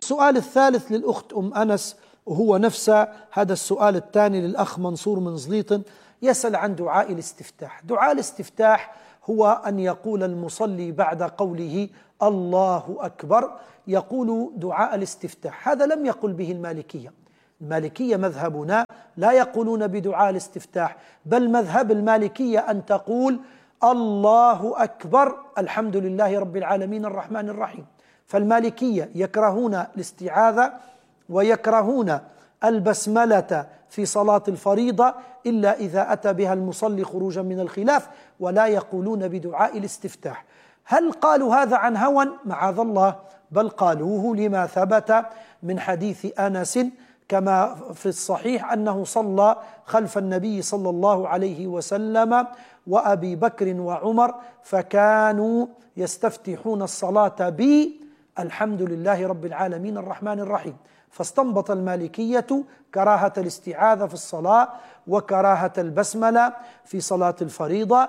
السؤال الثالث للأخت أنس، وهو نفس هذا السؤال الثاني للأخ منصور من زليطن، يسأل عن دعاء الاستفتاح. دعاء الاستفتاح هو أن يقول المصلي بعد قوله الله أكبر يقول دعاء الاستفتاح. هذا لم يقل به المالكية. المالكية مذهبنا لا يقولون بدعاء الاستفتاح، بل مذهب المالكية أن تقول الله أكبر الحمد لله رب العالمين الرحمن الرحيم. فالمالكية يكرهون الاستعاذة ويكرهون البسملة في صلاة الفريضة إلا إذا أتى بها المصلي خروجا من الخلاف، ولا يقولون بدعاء الاستفتاح. هل قالوا هذا عن هوى؟ معاذ الله، بل قالوه لما ثبت من حديث أنس كما في الصحيح أنه صلى خلف النبي صلى الله عليه وسلم وأبي بكر وعمر، فكانوا يستفتحون الصلاة بالحمد لله رب العالمين الرحمن الرحيم. فاستنبط المالكية كراهة الاستعاذة في الصلاة وكراهة البسملة في صلاة الفريضة،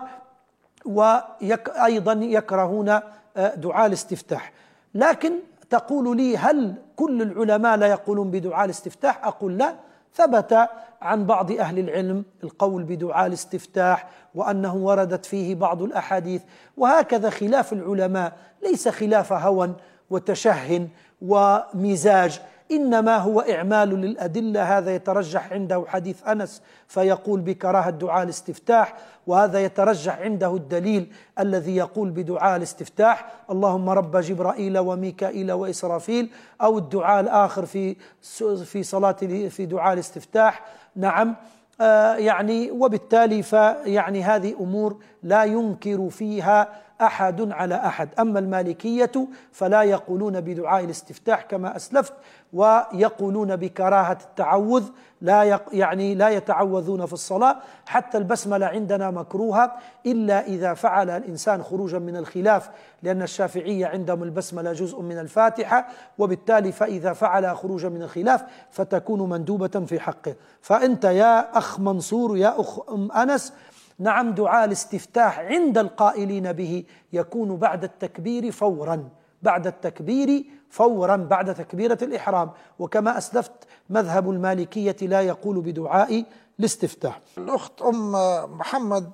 وأيضا يكرهون دعاء الاستفتاح. لكن تقول لي هل كل العلماء لا يقولون بدعاء الاستفتاح؟ أقول لا، ثبت عن بعض أهل العلم القول بدعاء الاستفتاح وأنه وردت فيه بعض الأحاديث، وهكذا خلاف العلماء ليس خلاف هوى وتشه ومزاج، إنما هو إعمال للأدلة. هذا يترجح عنده حديث أنس فيقول بكراهة دعاء الاستفتاح، وهذا يترجح عنده الدليل الذي يقول بدعاء الاستفتاح اللهم رب جبرائيل وميكائيل وإسرافيل، أو الدعاء الآخر في صلاة في دعاء الاستفتاح. نعم، يعني وبالتالي فيعني هذه أمور لا ينكر فيها أحد على أحد. أما المالكية فلا يقولون بدعاء الاستفتاح كما أسلفت، ويقولون بكراهة التعوذ، يعني لا يتعوذون في الصلاة. حتى البسملة عندنا مكروهة إلا إذا فعل الإنسان خروجا من الخلاف، لأن الشافعية عندهم البسملة جزء من الفاتحة، وبالتالي فإذا فعل خروجا من الخلاف فتكون مندوبة في حقه. فأنت يا أخ منصور يا أخ أنس، نعم، دعاء الاستفتاح عند القائلين به يكون بعد التكبير فورا، بعد التكبير فورا، بعد تكبيرة الإحرام. وكما أسلفت مذهب المالكية لا يقول بدعاء الاستفتاح. الأخت محمد،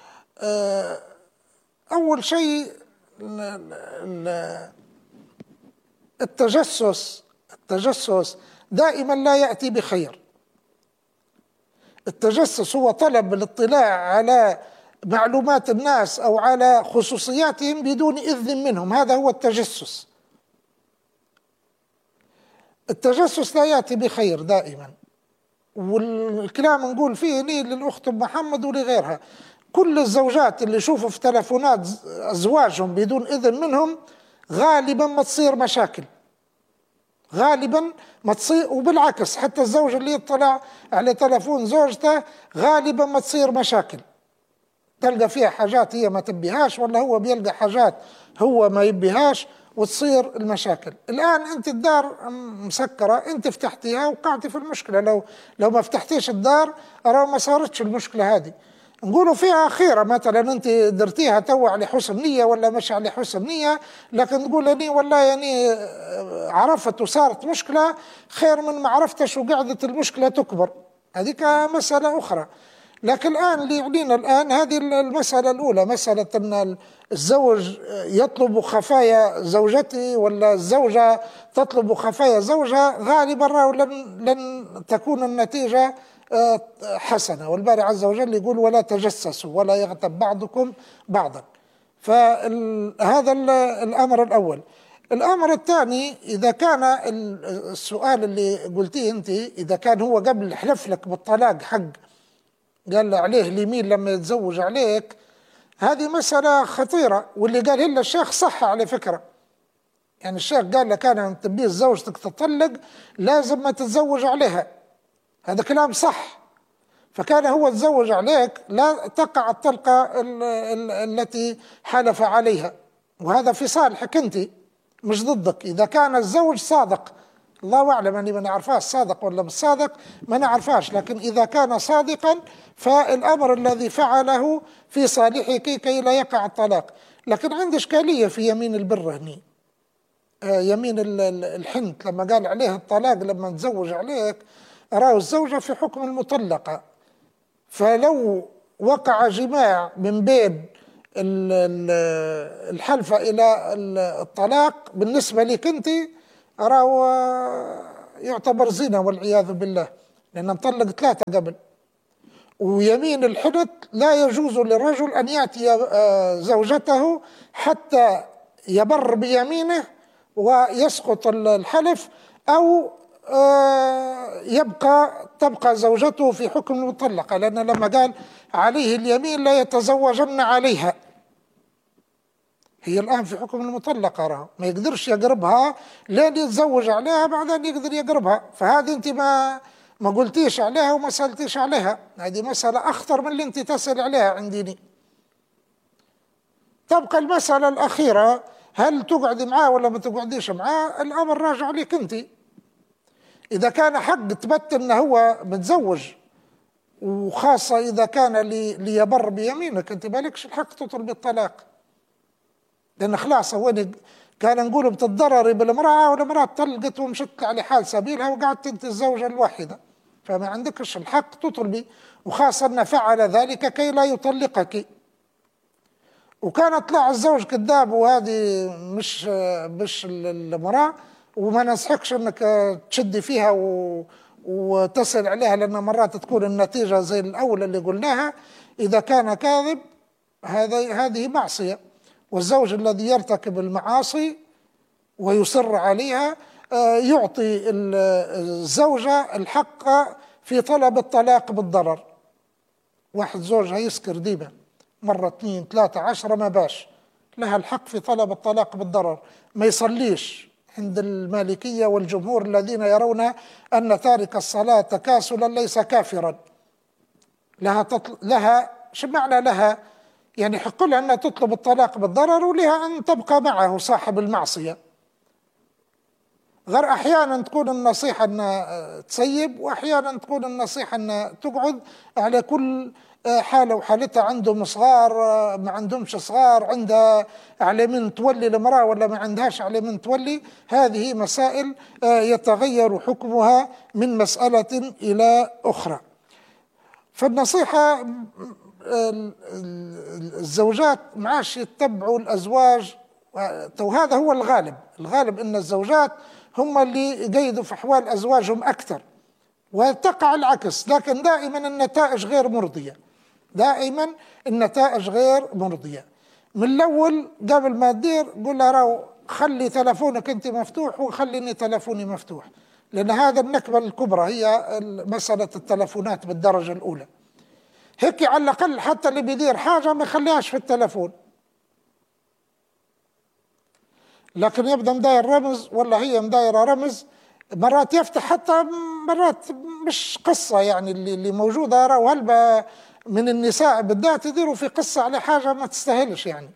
أول شيء التجسس دائما لا يأتي بخير. التجسس هو طلب الاطلاع على معلومات الناس أو على خصوصياتهم بدون إذن منهم، هذا هو التجسس. التجسس لا يأتي بخير دائما، والكلام نقول فيه لي للأخت محمد ولغيرها. كل الزوجات اللي يشوفوا في تلفونات أزواجهم بدون إذن منهم غالبا ما تصير مشاكل، غالبا ما تصير. وبالعكس حتى الزوج اللي يطلع على تلفون زوجته غالبا ما تصير مشاكل، تلقى فيها حاجات هي ما تبيهاش، ولا هو بيلقى حاجات هو ما يبيهاش، وتصير المشاكل. الآن أنت الدار مسكرة، أنت فتحتيها وقعتي في المشكلة. لو ما فتحتيش الدار أرى ما صارتش المشكلة هذه. نقولوا فيها خيرة، مثلا أنت درتيها تو على حسن نية ولا مش على حسن نية، لكن تقول أني والله يعني عرفت وصارت مشكلة خير من ما عرفتش وقعدت المشكلة تكبر، هذيك مسألة أخرى. لكن الآن اللي يعنينا الآن هذه المسألة الأولى، مسألة أن الزوج يطلب خفايا زوجته ولا الزوجة تطلب خفايا زوجها، غالبا لن تكون النتيجة حسنة. والباري عز وجل يقول ولا تجسسوا ولا يغتب بعضكم بعضا. فهذا الأمر الأول. الأمر الثاني، إذا كان السؤال اللي قلتيه أنت، إذا كان هو قبل حلف لك بالطلاق حق قال عليه اليمين لما يتزوج عليك، هذه مسألة خطيرة. واللي قال إلا الشيخ صح على فكرة، يعني الشيخ قال لك أنا تبي زوجتك تطلق لازم ما تتزوج عليها، هذا كلام صح. فكان هو تزوج عليك لا تقع الطلقة التي حلف عليها، وهذا في صالحك أنت مش ضدك. إذا كان الزوج صادق، الله أعلم، أني ما نعرفاش صادق ولا مش صادق، ما نعرفاش، لكن إذا كان صادقا فالأمر الذي فعله في صالحك كي لا يقع الطلاق. لكن عندي إشكالية في يمين البر هني. يمين الحنث لما قال عليه الطلاق لما نتزوج عليك، راه الزوجة في حكم المطلقة. فلو وقع جماع من بين الحلفة إلى الطلاق بالنسبة لك أنت راه يعتبر زنا والعياذ بالله، لأن مطلق 3 قبل. ويمين الحنث لا يجوز للرجل أن يأتي زوجته حتى يبر بيمينه ويسقط الحلف، أو تبقى زوجته في حكم المطلقة، لأن لما قال عليه اليمين لا يتزوجن عليها، هي الآن في حكم المطلقة، راه ما يقدرش يقربها لين يتزوج عليها بعدين يقدر يقربها. فهذه أنت ما قلتيش عليها وما سألتيش عليها، هذه مسألة أخطر من اللي أنت تسأل عليها عندي. تبقى المسألة الأخيرة، هل تقعد معاه ولا ما تقعديش معاه؟ الأمر راجع لك أنت. إذا كان حق تبت أنه هو متزوج، وخاصة إذا كان ليبر بيمينك، أنت مالكش الحق تطلب الطلاق، لأن خلاص هو كان نقول بتتضرري بالمرأة والمرأة طلقت ومشت على حال سبيلها وقعدت أنت الزوجة الواحدة، فما عندكش الحق تطلبي، وخاصة أن فعل ذلك كي لا يطلقك. وكان طلع الزوج كذاب وهذه مش المرأة، وما نصحكش انك تشدي فيها وتصل عليها، لان مرات تكون النتيجة زي الاولى اللي قلناها. اذا كان كاذب هذه معصية، والزوج الذي يرتكب المعاصي ويصر عليها يعطي الزوجة الحق في طلب الطلاق بالضرر. واحد زوجها يسكر ديما مرة 2 3 10 ما باش، لها الحق في طلب الطلاق بالضرر. ما يصليش عند المالكية والجمهور الذين يرون أن تارك الصلاة تكاسلا ليس كافرا. لها شو معنى لها؟ يعني حق لها أن تطلب الطلاق بالضرر، ولها أن تبقى معه صاحب المعصية. غير أحيانا تكون النصيحة أن تسيب، وأحيانا تكون النصيحة أن تقعد على كل حالة وحالتها. عندهم صغار ما عندهمش صغار، عندها على من تولي المرأة ولا ما عندهاش على من تولي. هذه مسائل يتغير حكمها من مسألة إلى أخرى. فالنصيحة الزوجات معاش يتبعوا الأزواج، وهذا هو الغالب أن الزوجات هم اللي يقيدوا في أحوال أزواجهم أكثر، وتقع العكس. لكن دائما النتائج غير مرضية، دائما النتائج غير مرضية. من الأول قبل ما تدير قول لها راو خلي تلفونك أنت مفتوح وخليني تلفوني مفتوح، لأن هذا النكبة الكبرى هي مسألة التلفونات بالدرجة الأولى. هيك على الأقل حتى اللي بيدير حاجة ما يخليهاش في التلفون، لكن يبدأ مداير رمز ولا هي مدايرة رمز، مرات يفتح حتى مرات مش قصة. يعني اللي موجودة راهو هلبة من النساء بالذات يديروا في قصة على حاجة ما تستاهلش، يعني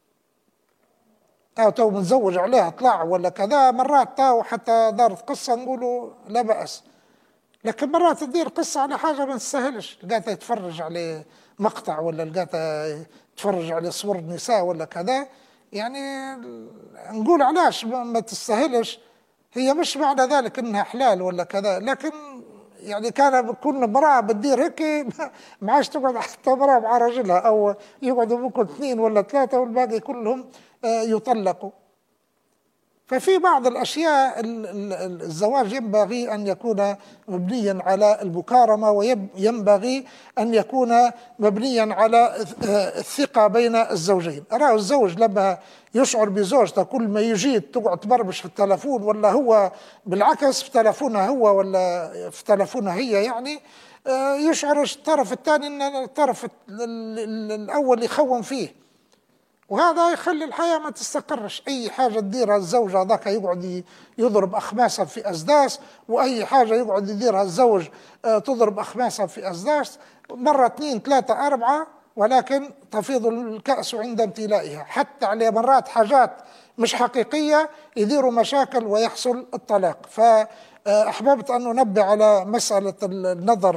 تو متزوج عليها طلع ولا كذا، مرات تو حتى دارت قصة نقولوا لا بأس، لكن مرات تدير قصة على حاجة ما تستاهلش. لقيتها يتفرج على مقطع ولا لقيتها تفرج على صور النساء ولا كذا، يعني نقول علاش ما تستاهلش. هي مش معنى ذلك انها حلال ولا كذا، لكن يعني كان كل امرأة بتدير هيك ما عادش تقعد حتى امرأة مع رجلها، او يقعدوا ممكن 2 ولا 3 والباقي كلهم يطلقوا. ففي بعض الأشياء الزواج ينبغي أن يكون مبنيا على المكارمة، وينبغي أن يكون مبنيا على الثقة بين الزوجين. أراه الزوج لما يشعر بزوجته كل ما يجي تقعد تبربش في التلفون، ولا هو بالعكس في تلفونها هو ولا في تلفونها هي، يعني يشعر الطرف الثاني أن الطرف الأول يخون فيه، وهذا يخلي الحياة ما تستقرش. أي حاجة تديرها الزوج هذاك يقعد يضرب أخماسا في أسداس، وأي حاجة يقعد يديرها الزوج تضرب أخماسا في أسداس، مرة 2 3 4، ولكن تفيض الكأس عند امتلائها. حتى على مرات حاجات مش حقيقية يديروا مشاكل ويحصل الطلاق. فأحببت أن ننبه على مسألة النظر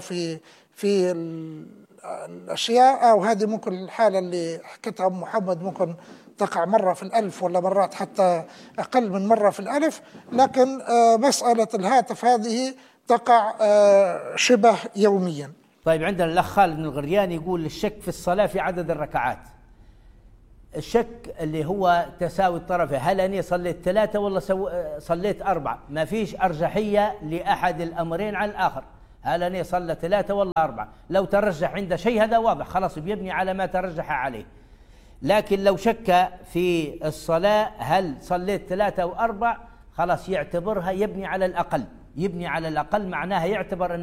في الأشياء، وهذه ممكن الحالة اللي حكتها أم محمد ممكن تقع مرة في الألف ولا مرات حتى أقل من مرة في الألف، لكن مسألة الهاتف هذه تقع شبه يوميا. طيب، عندنا الأخ خالد من الغريان يقول الشك في الصلاة في عدد الركعات. الشك اللي هو تساوي الطرفين، هل أني صليت 3 ولا صليت 4؟ ما فيش أرجحية لأحد الأمرين على الآخر، هل أني صلى 3 ولا 4؟ لو ترجح عند شيء هذا واضح، خلاص بيبني على ما ترجح عليه. لكن لو شك في الصلاة هل صليت 3 أو 4، خلاص يعتبرها يبني على الأقل، يبني على الأقل معناها يعتبر